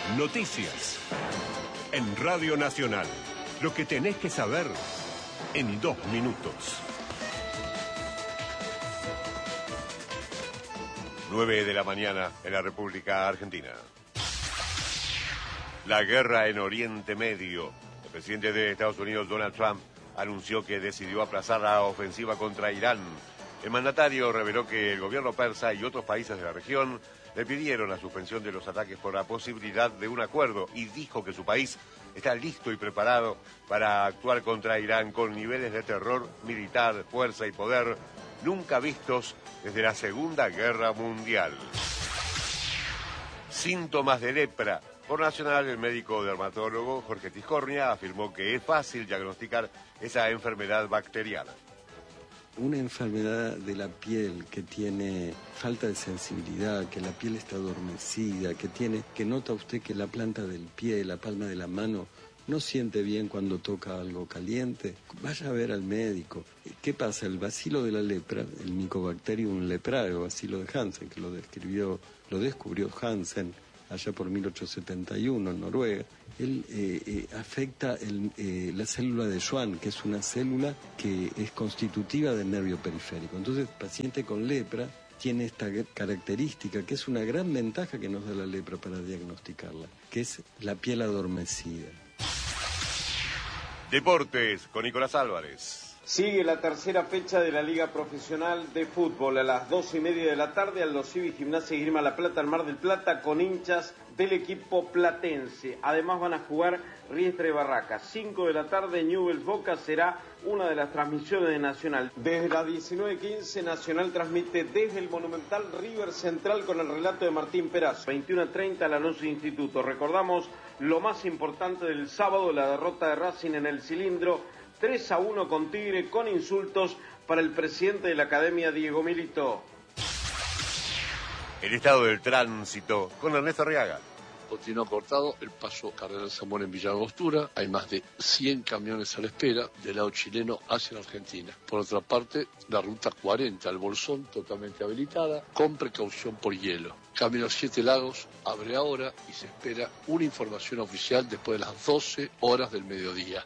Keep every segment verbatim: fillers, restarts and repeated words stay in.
Noticias. En Radio Nacional. Lo que tenés que saber en dos minutos. nueve de la mañana en la República Argentina. La guerra en Oriente Medio. El presidente de Estados Unidos, Donald Trump, anunció que decidió aplazar la ofensiva contra Irán. El mandatario reveló que el gobierno persa y otros países de la región le pidieron la suspensión de los ataques por la posibilidad de un acuerdo y dijo que su país está listo y preparado para actuar contra Irán con niveles de terror militar, fuerza y poder nunca vistos desde la Segunda Guerra Mundial. Síntomas de lepra. Por Nacional, el médico dermatólogo Jorge Tiscornia afirmó que es fácil diagnosticar esa enfermedad bacteriana. Una enfermedad de la piel que tiene falta de sensibilidad, que la piel está adormecida, que tiene, que nota usted que la planta del pie, la palma de la mano, no siente bien cuando toca algo caliente, vaya a ver al médico. ¿Qué pasa? El bacilo de la lepra, el Mycobacterium leprae, o bacilo de Hansen, que lo describió, lo descubrió Hansen allá por mil ochocientos setenta y uno en Noruega, él eh, eh, afecta el, eh, la célula de Schwann, que es una célula que es constitutiva del nervio periférico. Entonces, el paciente con lepra tiene esta característica, que es una gran ventaja que nos da la lepra para diagnosticarla, que es la piel adormecida. Deportes con Nicolás Álvarez. Sigue la tercera fecha de la Liga Profesional de Fútbol a las doce y media de la tarde. Aldo Civi, Gimnasia y Esgrima La Plata, al Mar del Plata, con hinchas del equipo platense. Además van a jugar Riestra y Barracas. cinco de la tarde, Newell's Boca será una de las transmisiones de Nacional. Desde las diecinueve quince, Nacional transmite desde el Monumental River Central con el relato de Martín Perazo. veintiuno treinta, la Lanús Instituto. Recordamos lo más importante del sábado, la derrota de Racing en el Cilindro. tres a uno con Tigre, con insultos para el presidente de la Academia, Diego Milito. El estado del tránsito con Ernesto Arriaga. Continúa cortado el paso Cardenal Zamora en Villa Angostura. Hay más de cien camiones a la espera del lado chileno hacia la Argentina. Por otra parte, la ruta cuarenta, el Bolsón, totalmente habilitada, con precaución por hielo. Camino Siete Lagos abre ahora y se espera una información oficial después de las doce horas del mediodía.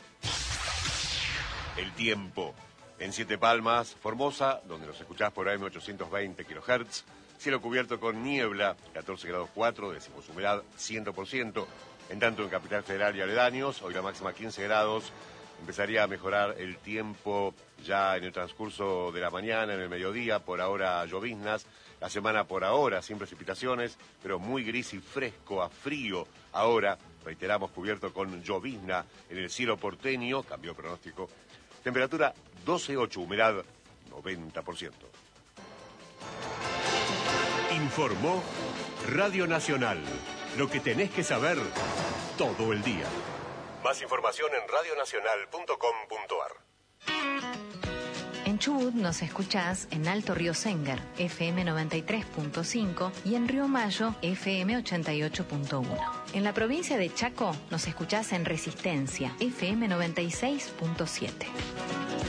El tiempo. En Siete Palmas, Formosa, donde nos escuchás por A M ochocientos veinte kilohertz, cielo cubierto con niebla, catorce grados cuatro, decimos humedad cien por ciento. En tanto, en Capital Federal y aledaños, hoy la máxima quince grados, empezaría a mejorar el tiempo ya en el transcurso de la mañana, en el mediodía, por ahora lloviznas, la semana por ahora sin precipitaciones, pero muy gris y fresco a frío. Ahora, reiteramos, cubierto con llovizna en el cielo porteño, cambió pronóstico. Temperatura doce coma ocho, humedad noventa por ciento. Informó Radio Nacional. Lo que tenés que saber todo el día. Más información en radionacional punto com punto ar. En Chubut nos escuchás en Alto Río Sénger, F M noventa y tres punto cinco, y en Río Mayo, F M ochenta y ocho punto uno. En la provincia de Chaco nos escuchás en Resistencia, F M noventa y seis punto siete.